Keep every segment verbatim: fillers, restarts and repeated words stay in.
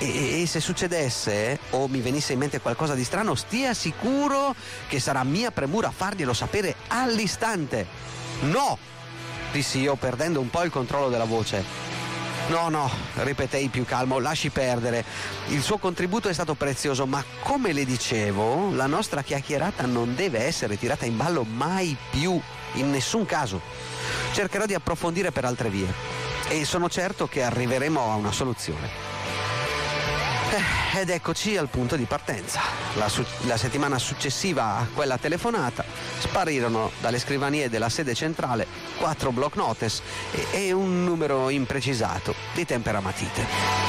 E, e se succedesse o mi venisse in mente qualcosa di strano, stia sicuro che sarà mia premura farglielo sapere all'istante. No, dissi io perdendo un po' il controllo della voce. No, no, ripetei più calmo, lasci perdere. Il suo contributo è stato prezioso, ma come le dicevo, la nostra chiacchierata non deve essere tirata in ballo mai più, in nessun caso. Cercherò di approfondire per altre vie e sono certo che arriveremo a una soluzione. Eh, ed eccoci al punto di partenza. La, su- la settimana successiva a quella telefonata sparirono dalle scrivanie della sede centrale quattro block notice e, e un numero imprecisato di temperamatite.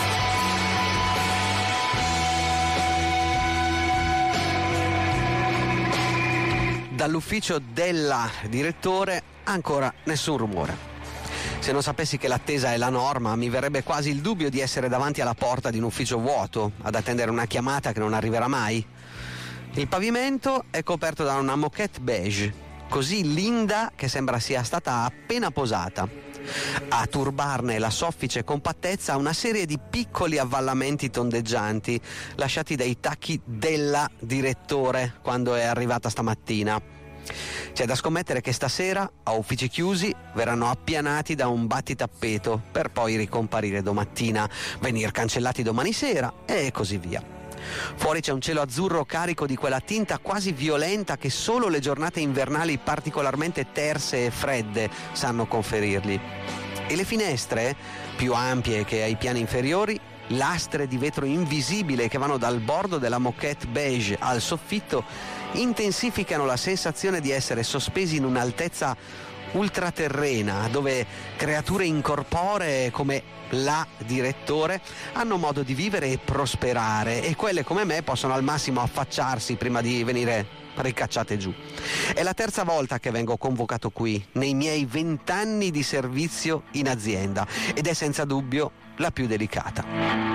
Dall'ufficio della direttore ancora nessun rumore. Se non sapessi che l'attesa è la norma, mi verrebbe quasi il dubbio di essere davanti alla porta di un ufficio vuoto, ad attendere una chiamata che non arriverà mai. Il pavimento è coperto da una moquette beige, così linda che sembra sia stata appena posata. A turbarne la soffice compattezza una serie di piccoli avvallamenti tondeggianti, lasciati dai tacchi della direttore quando è arrivata stamattina. C'è da scommettere che stasera, a uffici chiusi, verranno appianati da un battitappeto per poi ricomparire domattina, venir cancellati domani sera e così via. Fuori c'è un cielo azzurro carico di quella tinta quasi violenta che solo le giornate invernali particolarmente terse e fredde sanno conferirgli. E le finestre, più ampie che ai piani inferiori, lastre di vetro invisibile che vanno dal bordo della moquette beige al soffitto, intensificano la sensazione di essere sospesi in un'altezza ultraterrena, dove creature incorporee come la direttore hanno modo di vivere e prosperare, e quelle come me possono al massimo affacciarsi prima di venire ricacciate giù. È la terza volta che vengo convocato qui nei miei vent'anni di servizio in azienda ed è senza dubbio la più delicata.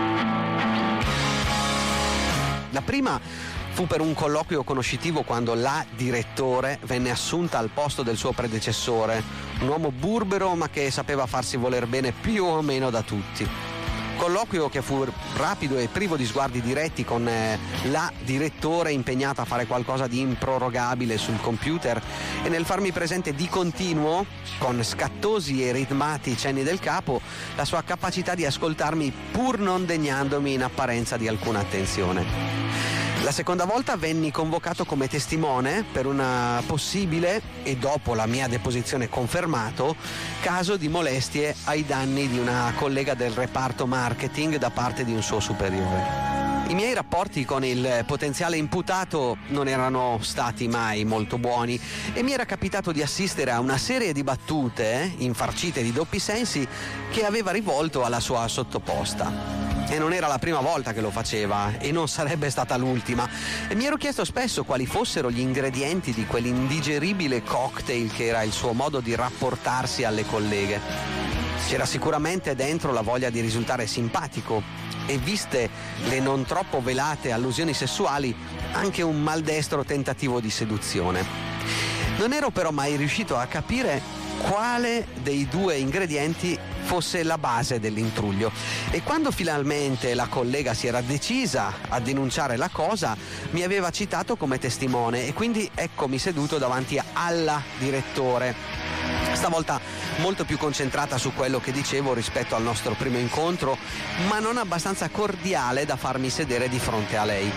La prima fu per un colloquio conoscitivo quando la direttore venne assunta al posto del suo predecessore, un uomo burbero ma che sapeva farsi voler bene più o meno da tutti. Colloquio che fu rapido e privo di sguardi diretti, con eh, la direttore impegnata a fare qualcosa di improrogabile sul computer e nel farmi presente di continuo, con scattosi e ritmati cenni del capo, la sua capacità di ascoltarmi pur non degnandomi in apparenza di alcuna attenzione. La seconda volta venni convocato come testimone per una possibile, e dopo la mia deposizione confermato, caso di molestie ai danni di una collega del reparto marketing da parte di un suo superiore. I miei rapporti con il potenziale imputato non erano stati mai molto buoni e mi era capitato di assistere a una serie di battute infarcite di doppi sensi che aveva rivolto alla sua sottoposta. E non era la prima volta che lo faceva e non sarebbe stata l'ultima. E mi ero chiesto spesso quali fossero gli ingredienti di quell'indigeribile cocktail che era il suo modo di rapportarsi alle colleghe. C'era sicuramente dentro la voglia di risultare simpatico e, viste le non troppo velate allusioni sessuali, anche un maldestro tentativo di seduzione. Non ero però mai riuscito a capire quale dei due ingredienti fosse la base dell'intruglio, e quando finalmente la collega si era decisa a denunciare la cosa mi aveva citato come testimone e quindi eccomi seduto davanti alla direttore, stavolta molto più concentrata su quello che dicevo rispetto al nostro primo incontro, ma non abbastanza cordiale da farmi sedere di fronte a lei.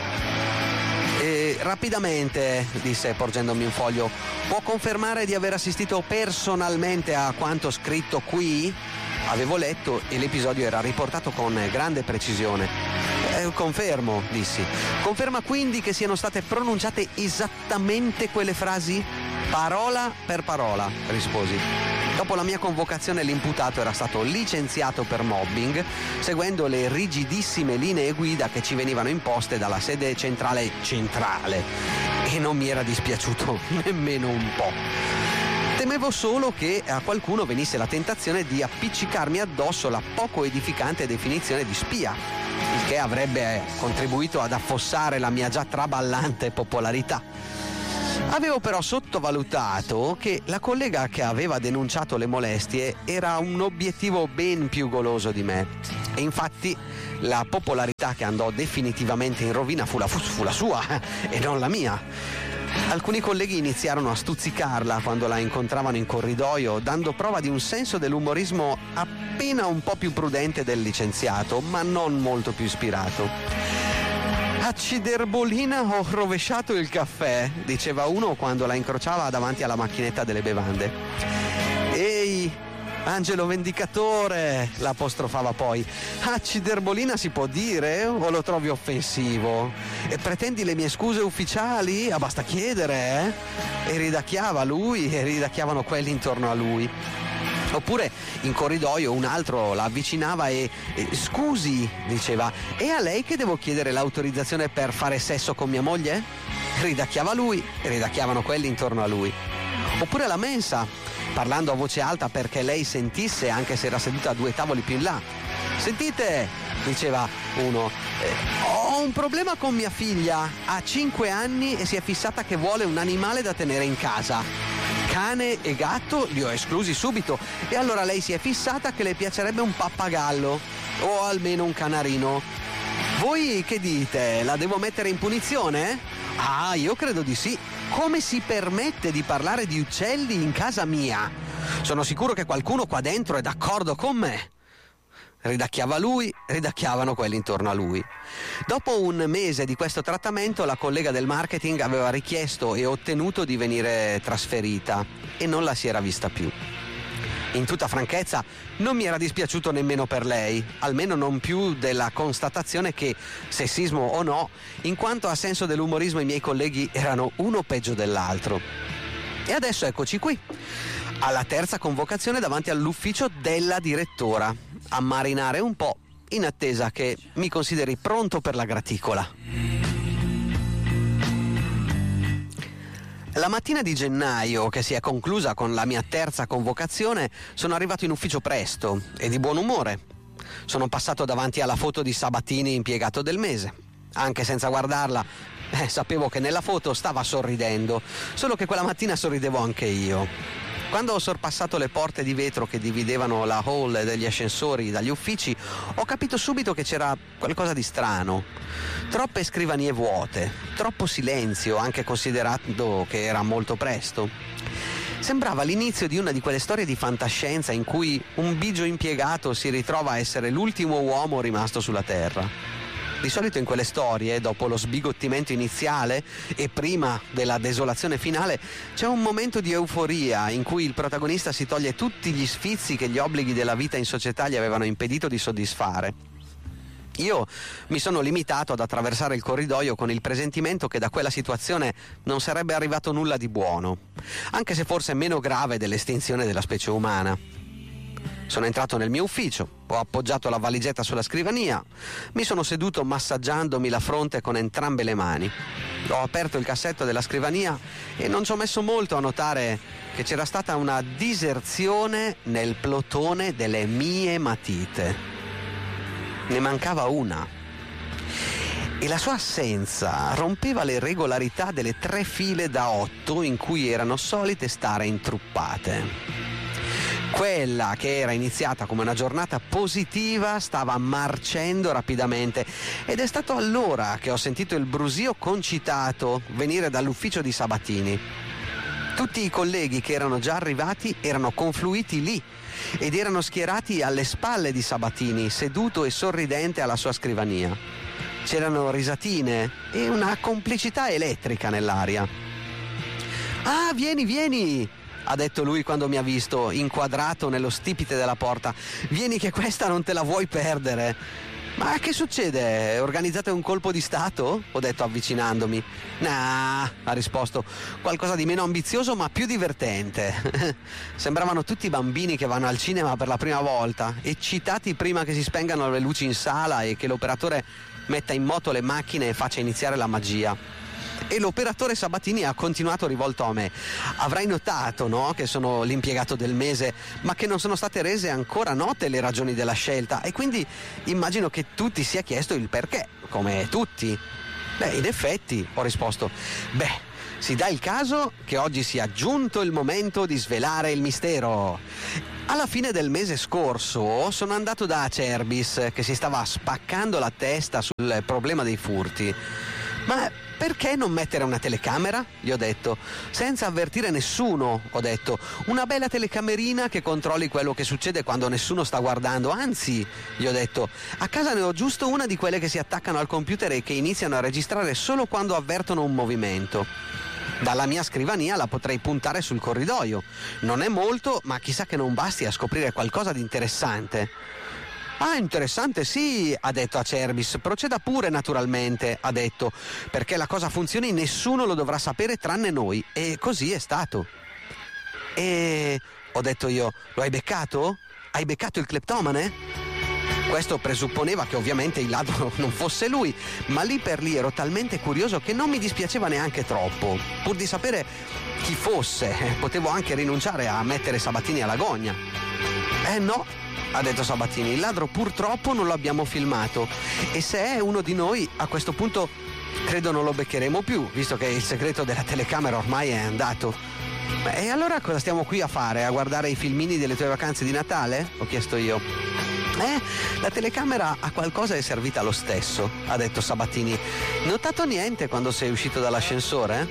E rapidamente, disse porgendomi un foglio, può confermare di aver assistito personalmente a quanto scritto qui? Avevo letto e l'episodio era riportato con grande precisione. Eh, confermo, dissi. Conferma quindi che siano state pronunciate esattamente quelle frasi? Parola per parola, risposi. Dopo la mia convocazione l'imputato era stato licenziato per mobbing, seguendo le rigidissime linee guida che ci venivano imposte dalla sede centrale centrale. E non mi era dispiaciuto nemmeno un po'. Temevo solo che a qualcuno venisse la tentazione di appiccicarmi addosso la poco edificante definizione di spia, il che avrebbe contribuito ad affossare la mia già traballante popolarità. Avevo però sottovalutato che la collega che aveva denunciato le molestie era un obiettivo ben più goloso di me, e infatti La popolarità che andò definitivamente in rovina fu la, fu la sua e non la mia. Alcuni colleghi iniziarono a stuzzicarla quando la incontravano in corridoio, dando prova di un senso dell'umorismo appena un po' più prudente del licenziato, ma non molto più ispirato. Acciderbolina, ho rovesciato il caffè, diceva uno quando la incrociava davanti alla macchinetta delle bevande. Ehi, Angelo Vendicatore, l'apostrofava poi. Acciderbolina si può dire o lo trovi offensivo? E pretendi le mie scuse ufficiali? Ah, basta chiedere, eh? E ridacchiava lui e ridacchiavano quelli intorno a lui. Oppure in corridoio un altro la avvicinava e, e scusi, diceva, è a lei che devo chiedere l'autorizzazione per fare sesso con mia moglie? Ridacchiava lui e ridacchiavano quelli intorno a lui. Oppure alla mensa, parlando a voce alta perché lei sentisse anche se era seduta a due tavoli più in là. Sentite, diceva uno, eh, ho un problema con mia figlia, ha cinque anni e si è fissata che vuole un animale da tenere in casa. Cane e gatto li ho esclusi subito e allora lei si è fissata che le piacerebbe un pappagallo o almeno un canarino. Voi che dite? La devo mettere in punizione? Ah, io credo di sì. Come si permette di parlare di uccelli in casa mia? Sono sicuro che qualcuno qua dentro è d'accordo con me. Ridacchiava lui, ridacchiavano quelli intorno a lui. Dopo un mese di questo trattamento, la collega del marketing aveva richiesto e ottenuto di venire trasferita e non la si era vista più. In tutta franchezza, non mi era dispiaciuto nemmeno per lei, almeno non più della constatazione che, sessismo o no, in quanto a senso dell'umorismo i miei colleghi erano uno peggio dell'altro. E adesso eccoci qui, alla terza convocazione davanti all'ufficio della direttora, a marinare un po' in attesa che mi consideri pronto per la graticola. La mattina di gennaio, che si è conclusa con la mia terza convocazione, sono arrivato in ufficio presto e di buon umore. Sono passato davanti alla foto di Sabatini impiegato del mese. Anche senza guardarla, eh, sapevo che nella foto stava sorridendo, solo che quella mattina sorridevo anche io. Quando ho sorpassato le porte di vetro che dividevano la hall degli ascensori dagli uffici, ho capito subito che c'era qualcosa di strano. Troppe scrivanie vuote, troppo silenzio, anche considerando che era molto presto. Sembrava l'inizio di una di quelle storie di fantascienza in cui un bigio impiegato si ritrova a essere l'ultimo uomo rimasto sulla Terra. Di solito in quelle storie, dopo lo sbigottimento iniziale e prima della desolazione finale, c'è un momento di euforia in cui il protagonista si toglie tutti gli sfizi che gli obblighi della vita in società gli avevano impedito di soddisfare. Io mi sono limitato ad attraversare il corridoio con il presentimento che da quella situazione non sarebbe arrivato nulla di buono, anche se forse meno grave dell'estinzione della specie umana. Sono entrato nel mio ufficio, ho appoggiato la valigetta sulla scrivania, mi sono seduto massaggiandomi la fronte con entrambe le mani. Ho aperto il cassetto della scrivania e non ci ho messo molto a notare che c'era stata una diserzione nel plotone delle mie matite. Ne mancava una. E la sua assenza rompeva le regolarità delle tre file da otto in cui erano solite stare intruppate. Quella che era iniziata come una giornata positiva stava marcendo rapidamente ed è stato allora che ho sentito il brusio concitato venire dall'ufficio di Sabatini. Tutti i colleghi che erano già arrivati erano confluiti lì ed erano schierati alle spalle di Sabatini, seduto e sorridente alla sua scrivania. C'erano risatine e una complicità elettrica nell'aria. «Ah, vieni, vieni!» ha detto lui quando mi ha visto inquadrato nello stipite della porta. «Vieni che questa non te la vuoi perdere!» «Ma che succede? Organizzate un colpo di stato?» ho detto avvicinandomi. «Nah», ha risposto, «qualcosa di meno ambizioso ma più divertente». Sembravano tutti bambini che vanno al cinema per la prima volta, eccitati prima che si spengano le luci in sala e che l'operatore metta in moto le macchine e faccia iniziare la magia. E l'operatore Sabatini ha continuato rivolto a me. «Avrai notato, no, che sono l'impiegato del mese, ma che non sono state rese ancora note le ragioni della scelta e quindi immagino che tu ti sia chiesto il perché, come tutti». «Beh, in effetti», ho risposto, «beh, si dà il caso che oggi sia giunto il momento di svelare il mistero. Alla fine del mese scorso sono andato da Acerbis, che si stava spaccando la testa sul problema dei furti. Ma perché non mettere una telecamera? Gli ho detto. Senza avvertire nessuno, ho detto. Una bella telecamerina che controlli quello che succede quando nessuno sta guardando. Anzi, gli ho detto, a casa ne ho giusto una di quelle che si attaccano al computer e che iniziano a registrare solo quando avvertono un movimento. Dalla mia scrivania la potrei puntare sul corridoio. Non è molto, ma chissà che non basti a scoprire qualcosa di interessante. Ah, interessante sì, ha detto Acerbis. Proceda pure naturalmente, ha detto. Perché la cosa funzioni nessuno lo dovrà sapere tranne noi. E così è stato. E ho detto io, lo hai beccato? Hai beccato il cleptomane? Questo presupponeva che ovviamente il ladro non fosse lui, ma lì per lì ero talmente curioso che non mi dispiaceva neanche troppo. Pur di sapere chi fosse, potevo anche rinunciare a mettere Sabatini alla gogna. Eh no, ha detto Sabatini, il ladro purtroppo non lo abbiamo filmato e se è uno di noi a questo punto credo non lo beccheremo più, visto che il segreto della telecamera ormai è andato. E allora cosa stiamo qui a fare? A guardare i filmini delle tue vacanze di Natale? Ho chiesto io. Eh, la telecamera a qualcosa è servita lo stesso, ha detto Sabatini. Notato niente quando sei uscito dall'ascensore?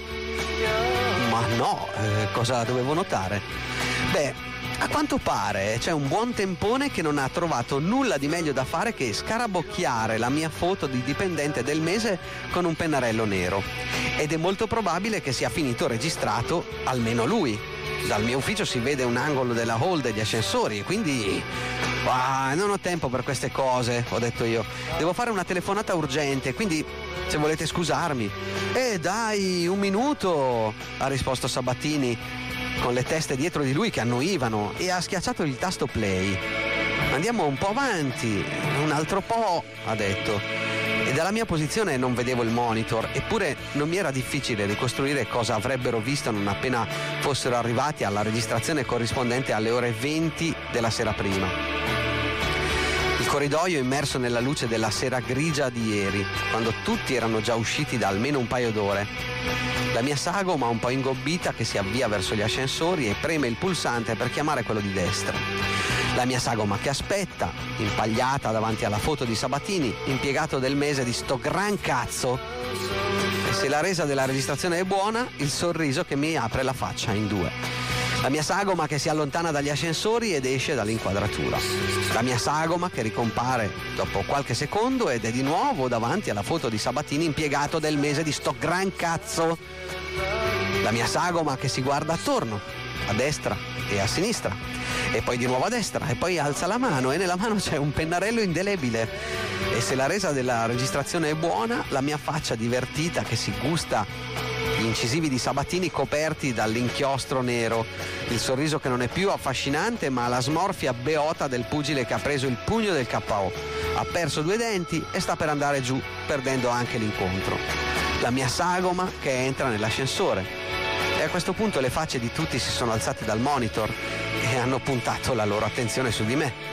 Ma no, eh, cosa dovevo notare? Beh, a quanto pare c'è un buon tempone che non ha trovato nulla di meglio da fare che scarabocchiare la mia foto di dipendente del mese con un pennarello nero. Ed è molto probabile che sia finito registrato almeno lui. Dal mio ufficio si vede un angolo della hall degli ascensori, quindi ah, non ho tempo per queste cose, ho detto io. Devo fare una telefonata urgente, quindi se volete scusarmi. Eh dai, un minuto, ha risposto Sabatini, con le teste dietro di lui che annuivano, e ha schiacciato il tasto play. Andiamo un po' avanti, un altro po', ha detto. E dalla mia posizione non vedevo il monitor, eppure non mi era difficile ricostruire cosa avrebbero visto non appena fossero arrivati alla registrazione corrispondente alle ore venti della sera prima. Il corridoio immerso nella luce della sera grigia di ieri, quando tutti erano già usciti da almeno un paio d'ore. La mia sagoma un po' ingobbita che si avvia verso gli ascensori e preme il pulsante per chiamare quello di destra. La mia sagoma che aspetta, impagliata davanti alla foto di Sabatini, impiegato del mese di sto gran cazzo. E se la resa della registrazione è buona, il sorriso che mi apre la faccia in due. La mia sagoma che si allontana dagli ascensori ed esce dall'inquadratura. La mia sagoma che ricompare dopo qualche secondo ed è di nuovo davanti alla foto di Sabatini impiegato del mese di sto gran cazzo. La mia sagoma che si guarda attorno, a destra e a sinistra. E poi di nuovo a destra e poi alza la mano e nella mano c'è un pennarello indelebile. E se la resa della registrazione è buona, la mia faccia divertita che si gusta gli incisivi di Sabatini coperti dall'inchiostro nero, il sorriso che non è più affascinante ma la smorfia beota del pugile che ha preso il pugno del K O, ha perso due denti e sta per andare giù perdendo anche l'incontro. La mia sagoma che entra nell'ascensore. E a questo punto le facce di tutti si sono alzate dal monitor e hanno puntato la loro attenzione su di me.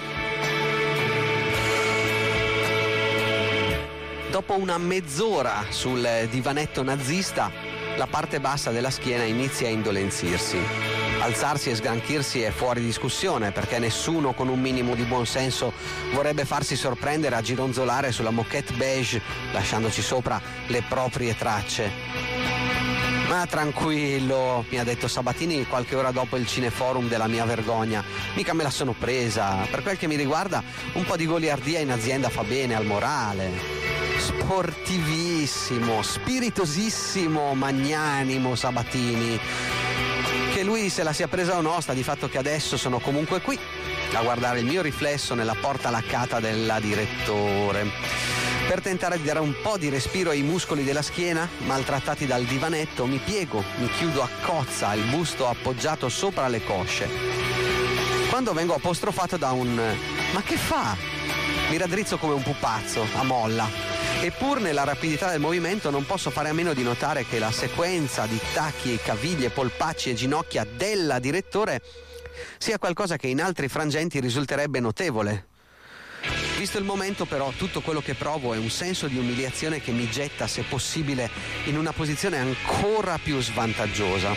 Dopo una mezz'ora sul divanetto nazista, la parte bassa della schiena inizia a indolenzirsi. Alzarsi e sgranchirsi è fuori discussione, perché nessuno con un minimo di buonsenso vorrebbe farsi sorprendere a gironzolare sulla moquette beige, lasciandoci sopra le proprie tracce. Ma tranquillo, mi ha detto Sabatini qualche ora dopo il cineforum della mia vergogna. Mica me la sono presa. Per quel che mi riguarda, un po' di goliardia in azienda fa bene al morale. Sportivissimo, spiritosissimo, magnanimo Sabatini. Che lui se la sia presa o no, sta di fatto che adesso sono comunque qui a guardare il mio riflesso nella porta laccata della direttore. Per tentare di dare un po' di respiro ai muscoli della schiena, maltrattati dal divanetto, mi piego, mi chiudo a cozza, il busto appoggiato sopra le cosce. Quando vengo apostrofato da un «Ma che fa?», mi raddrizzo come un pupazzo, a molla. Eppur nella rapidità del movimento non posso fare a meno di notare che la sequenza di tacchi, caviglie, polpacci e ginocchia della direttore sia qualcosa che in altri frangenti risulterebbe notevole. Visto il momento, però, tutto quello che provo è un senso di umiliazione che mi getta, se possibile, in una posizione ancora più svantaggiosa.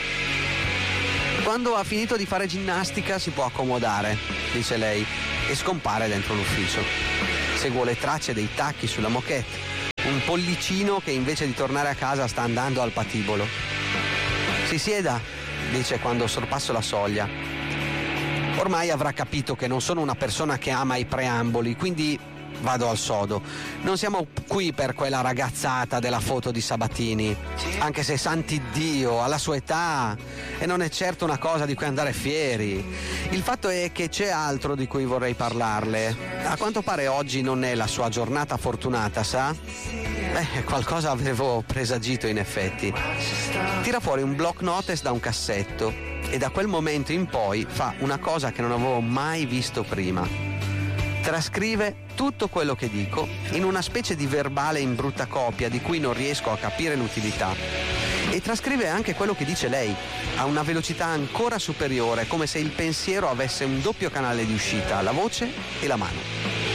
Quando ha finito di fare ginnastica si può accomodare, dice lei, e scompare dentro l'ufficio. Seguo le tracce dei tacchi sulla moquette, un pollicino che invece di tornare a casa sta andando al patibolo. Si sieda, dice quando sorpasso la soglia. Ormai avrà capito che non sono una persona che ama i preamboli, quindi vado al sodo. Non siamo qui per quella ragazzata della foto di Sabatini, anche se santi Dio, alla sua età, e non è certo una cosa di cui andare fieri. Il fatto è che c'è altro di cui vorrei parlarle. A quanto pare oggi non è la sua giornata fortunata, sa? Beh, qualcosa avevo presagito in effetti. Tira fuori un block notice da un cassetto e da quel momento in poi fa una cosa che non avevo mai visto prima. Trascrive tutto quello che dico in una specie di verbale in brutta copia di cui non riesco a capire l'utilità, e trascrive anche quello che dice lei a una velocità ancora superiore, come se il pensiero avesse un doppio canale di uscita, la voce e la mano.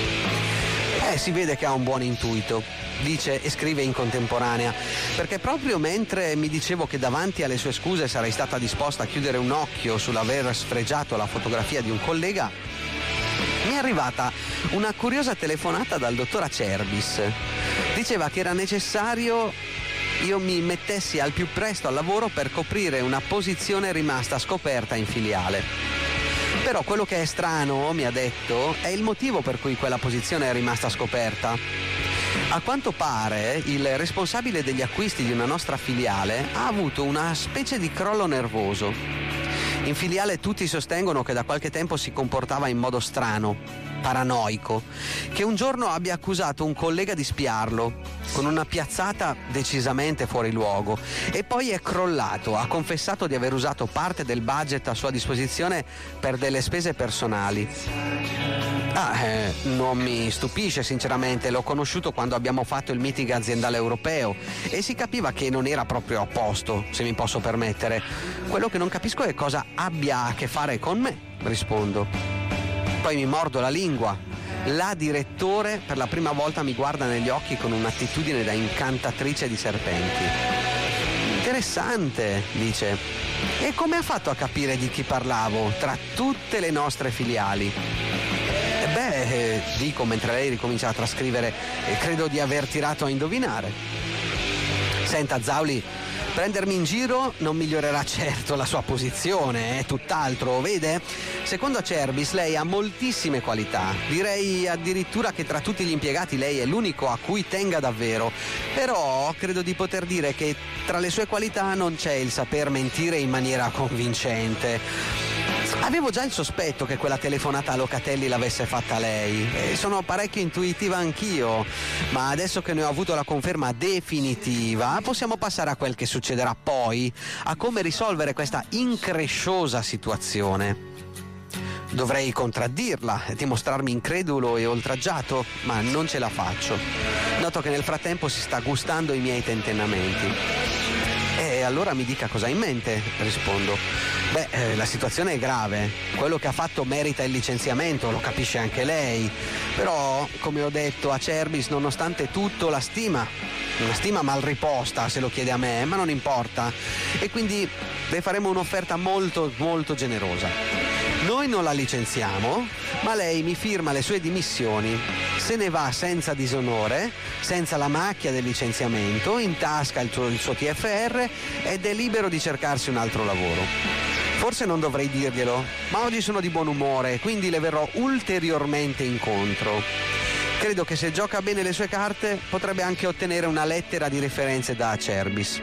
Eh, si vede che ha un buon intuito, dice e scrive in contemporanea, perché proprio mentre mi dicevo che davanti alle sue scuse sarei stata disposta a chiudere un occhio sull'aver sfregiato la fotografia di un collega, mi è arrivata una curiosa telefonata dal dottor Acerbis. Diceva che era necessario io mi mettessi al più presto al lavoro per coprire una posizione rimasta scoperta in filiale. Però quello che è strano, mi ha detto, è il motivo per cui quella posizione è rimasta scoperta. A quanto pare il responsabile degli acquisti di una nostra filiale ha avuto una specie di crollo nervoso. In filiale tutti sostengono che da qualche tempo si comportava in modo strano, paranoico, che un giorno abbia accusato un collega di spiarlo, con una piazzata decisamente fuori luogo, e poi è crollato, ha confessato di aver usato parte del budget a sua disposizione per delle spese personali. Ah, eh, non mi stupisce sinceramente, l'ho conosciuto quando abbiamo fatto il meeting aziendale europeo e si capiva che non era proprio a posto, se mi posso permettere. Quello che non capisco è cosa abbia a che fare con me, rispondo. Poi mi mordo la lingua. La direttore per la prima volta mi guarda negli occhi con un'attitudine da incantatrice di serpenti. Interessante, dice. E come ha fatto a capire di chi parlavo tra tutte le nostre filiali? E beh, eh, dico mentre lei ricomincia a trascrivere, e credo di aver tirato a indovinare. Senta, Zauli, prendermi in giro non migliorerà certo la sua posizione, è tutt'altro, vede? Secondo Acerbis lei ha moltissime qualità, direi addirittura che tra tutti gli impiegati lei è l'unico a cui tenga davvero, però credo di poter dire che tra le sue qualità non c'è il saper mentire in maniera convincente. Avevo già il sospetto che quella telefonata a Locatelli l'avesse fatta lei e sono parecchio intuitiva anch'io, ma adesso che ne ho avuto la conferma definitiva possiamo passare a quel che succederà poi, a come risolvere questa incresciosa situazione. Dovrei contraddirla, dimostrarmi incredulo e oltraggiato, ma non ce la faccio. Noto che nel frattempo si sta gustando i miei tentennamenti. E allora mi dica cosa ha in mente, rispondo. Beh, eh, la situazione è grave, quello che ha fatto merita il licenziamento, lo capisce anche lei, però, come ho detto, Acerbis nonostante tutto la stima, una stima mal riposta se lo chiede a me, ma non importa, e quindi le faremo un'offerta molto molto generosa. Noi non la licenziamo, ma lei mi firma le sue dimissioni, se ne va senza disonore, senza la macchia del licenziamento, in tasca il suo, il suo T F R ed è libero di cercarsi un altro lavoro. Forse non dovrei dirglielo, ma oggi sono di buon umore, quindi le verrò ulteriormente incontro. Credo che se gioca bene le sue carte potrebbe anche ottenere una lettera di referenze da Acerbis.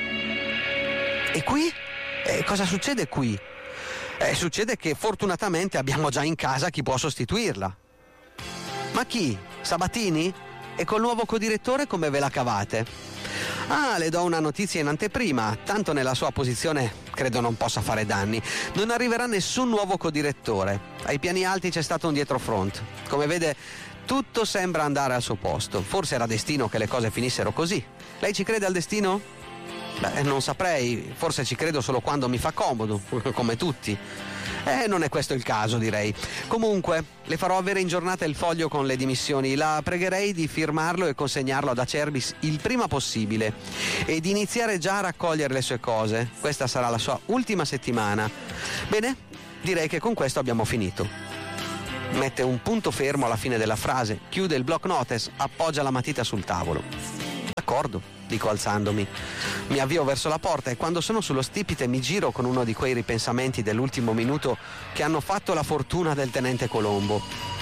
E qui? Eh, cosa succede qui? Eh, succede che fortunatamente abbiamo già in casa chi può sostituirla. Ma chi? Sabatini? E col nuovo codirettore come ve la cavate? Ah, le do una notizia in anteprima, tanto nella sua posizione credo non possa fare danni. Non arriverà nessun nuovo codirettore. Ai piani alti c'è stato un dietrofront. Come vede, tutto sembra andare al suo posto. Forse era destino che le cose finissero così. Lei ci crede al destino? Beh, non saprei, forse ci credo solo quando mi fa comodo, come tutti. Eh, non è questo il caso, direi. Comunque, le farò avere in giornata il foglio con le dimissioni. La pregherei di firmarlo e consegnarlo ad Acerbis il prima possibile e di iniziare già a raccogliere le sue cose. Questa sarà la sua ultima settimana. Bene, direi che con questo abbiamo finito. Mette un punto fermo alla fine della frase, chiude il block notice, appoggia la matita sul tavolo. D'accordo, dico alzandomi. Mi avvio verso la porta e quando sono sullo stipite mi giro con uno di quei ripensamenti dell'ultimo minuto che hanno fatto la fortuna del tenente Colombo.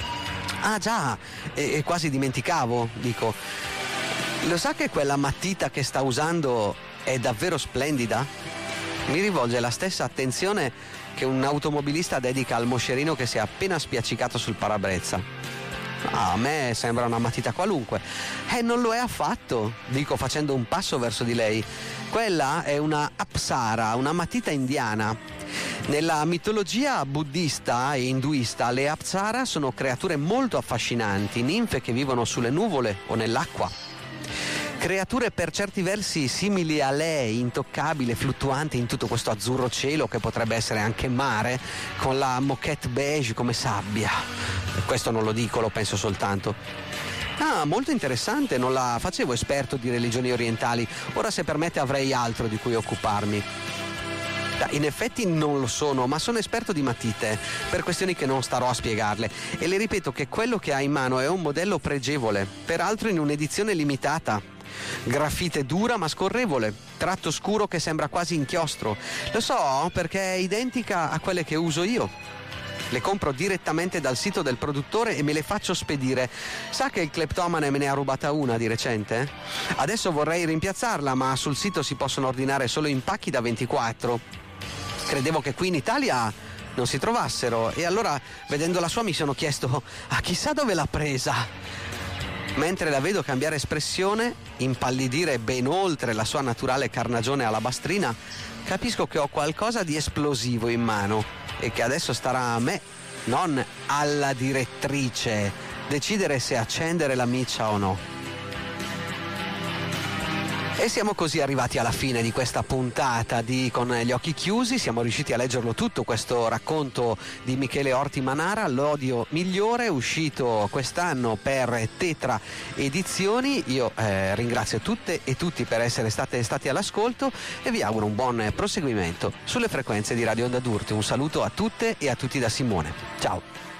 Ah già, e, e quasi dimenticavo, dico. Lo sa che quella matita che sta usando è davvero splendida? Mi rivolge la stessa attenzione che un automobilista dedica al moscerino che si è appena spiaccicato sul parabrezza. Ah, a me sembra una matita qualunque. Eh, non lo è affatto, dico facendo un passo verso di lei. Quella è una apsara, una matita indiana. Nella mitologia buddista e induista le apsara sono creature molto affascinanti, ninfe che vivono sulle nuvole o nell'acqua. Creature per certi versi simili a lei, intoccabile, fluttuante in tutto questo azzurro cielo che potrebbe essere anche mare, con la moquette beige come sabbia. Questo non lo dico, lo penso soltanto. Ah, molto interessante, non la facevo esperto di religioni orientali. Ora, se permette, avrei altro di cui occuparmi. In effetti non lo sono, ma sono esperto di matite, per questioni che non starò a spiegarle. E le ripeto che quello che ha in mano è un modello pregevole, peraltro in un'edizione limitata. Grafite dura ma scorrevole, tratto scuro che sembra quasi inchiostro. Lo so perché è identica a quelle che uso io. Le compro direttamente dal sito del produttore e me le faccio spedire. Sa che il cleptomane me ne ha rubata una di recente? Adesso vorrei rimpiazzarla, ma sul sito si possono ordinare solo in pacchi da ventiquattro. Credevo che qui in Italia non si trovassero e allora, vedendo la sua, mi sono chiesto: ah, chissà dove l'ha presa. Mentre la vedo cambiare espressione, impallidire ben oltre la sua naturale carnagione alabastrina, capisco che ho qualcosa di esplosivo in mano e che adesso starà a me, non alla direttrice, decidere se accendere la miccia o no. E siamo così arrivati alla fine di questa puntata di Con gli occhi chiusi. Siamo riusciti a leggerlo tutto, questo racconto di Michele Orti Manara, L'odio migliore, uscito quest'anno per Tetra Edizioni. Io eh, ringrazio tutte e tutti per essere state stati all'ascolto e vi auguro un buon proseguimento sulle frequenze di Radio Onda d'Urto. Un saluto a tutte e a tutti da Simone. Ciao.